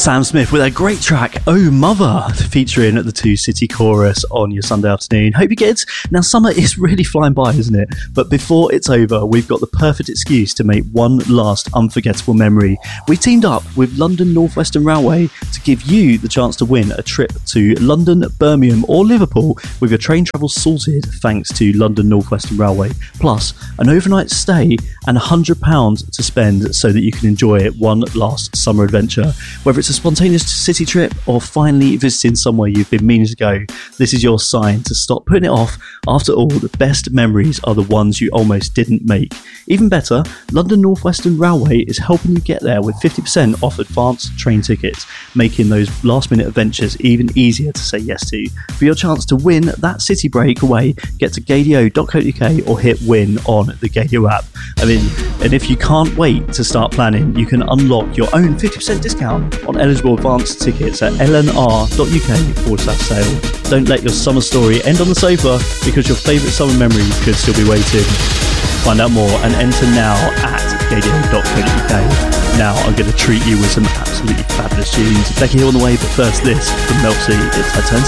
Sam Smith with a great track, Oh Mother, featuring the Two City Chorus on your Sunday afternoon. Hope you get. Now, summer is really flying by, isn't it? But before it's over, we've got the perfect excuse to make one last unforgettable memory. We teamed up with London North Western Railway to give you the chance to win a trip to London, Birmingham or Liverpool with your train travel sorted thanks to London North Western Railway. Plus, an overnight stay and £100 to spend so that you can enjoy one last summer adventure. Whether it's a spontaneous city trip or finally visiting somewhere you've been meaning to go, this is your sign to stop putting it off. After all, the best memories are the ones you almost didn't make. Even better, London North Western Railway is helping you get there with 50% off advanced train tickets, making those last minute adventures even easier to say yes to. For your chance to win that city break away, get to gadio.co.uk or hit win on the Gadio app. And if you can't wait to start planning, you can unlock your own 50% discount on eligible advanced tickets at lnr.uk/sale. Don't let your summer story end on the sofa, because your favourite summer memory could still be waiting. Find out more and enter now at gadio.co.uk. Now I'm going to treat you with some absolutely fabulous tunes. Becky Hill on the way, but first this from Mel C. It's her turn.